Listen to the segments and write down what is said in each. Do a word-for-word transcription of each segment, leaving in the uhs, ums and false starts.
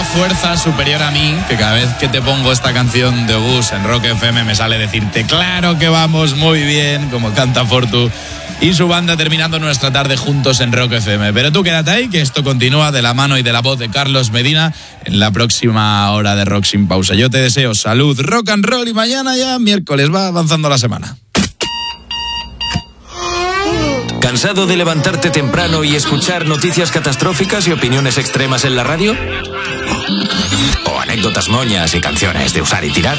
una fuerza superior a mí, que cada vez que te pongo esta canción de Obús en Rock F M me sale decirte claro que vamos muy bien, como canta Fortu y su banda, terminando nuestra tarde juntos en Rock F M. Pero tú quédate ahí, que esto continúa de la mano y de la voz de Carlos Medina en la próxima hora de Rock Sin Pausa. Yo te deseo salud, rock and roll, y mañana ya miércoles va avanzando la semana. ¿Cansado de levantarte temprano y escuchar noticias catastróficas y opiniones extremas en la radio? ¿O anécdotas moñas y canciones de usar y tirar?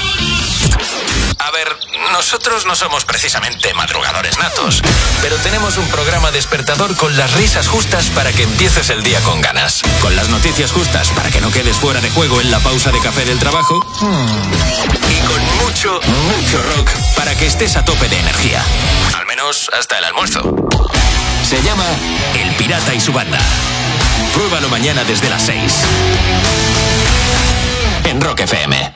A ver, nosotros no somos precisamente madrugadores natos, pero tenemos un programa despertador con las risas justas para que empieces el día con ganas, con las noticias justas para que no quedes fuera de juego en la pausa de café del trabajo, y con mucho, mucho rock para que estés a tope de energía, al menos hasta el almuerzo. Se llama El Pirata y su banda. Pruébalo mañana desde las seis en Rock F M.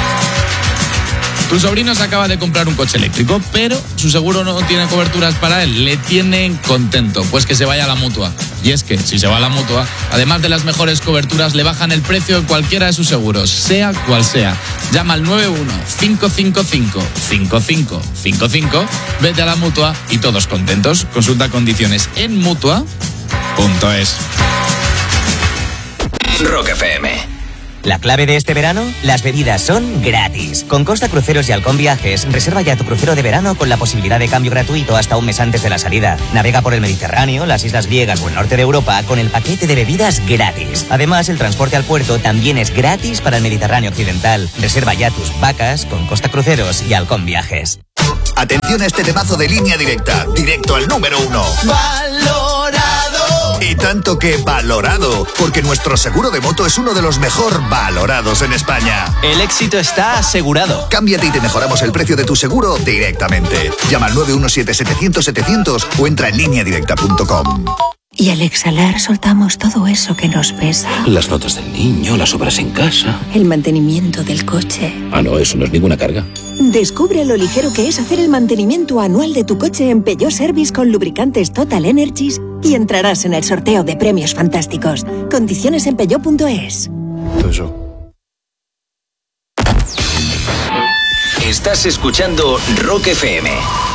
Tu sobrino se acaba de comprar un coche eléctrico, pero su seguro no tiene coberturas para él. Le tienen contento, pues que se vaya a la Mutua. Y es que, si se va a la Mutua, además de las mejores coberturas, le bajan el precio de cualquiera de sus seguros, sea cual sea. Llama al nueve uno cinco cinco cinco cinco cinco cinco cinco, vete a la Mutua y todos contentos. Consulta condiciones en mutua punto es. Rock F M. La clave de este verano, las bebidas son gratis. Con Costa Cruceros y Halcón Viajes, reserva ya tu crucero de verano con la posibilidad de cambio gratuito hasta un mes antes de la salida. Navega por el Mediterráneo, las islas griegas o el norte de Europa con el paquete de bebidas gratis. Además, el transporte al puerto también es gratis para el Mediterráneo occidental. Reserva ya tus vacas con Costa Cruceros y Halcón Viajes. Atención a este temazo de Línea Directa, directo al número uno. ¡Valorado! Y tanto que valorado, porque nuestro seguro de moto es uno de los mejor valorados en España. El éxito está asegurado. Cámbiate y te mejoramos el precio de tu seguro directamente. Llama al nueve uno siete setecientos setecientos o entra en línea directa punto com. Y al exhalar soltamos todo eso que nos pesa. Las notas del niño, las obras en casa. El mantenimiento del coche. Ah, no, eso no es ninguna carga. Descubre lo ligero que es hacer el mantenimiento anual de tu coche en Peugeot Service con lubricantes Total Energies y entrarás en el sorteo de premios fantásticos. Condiciones en peugeot punto es. Eso. Estás escuchando Rock F M.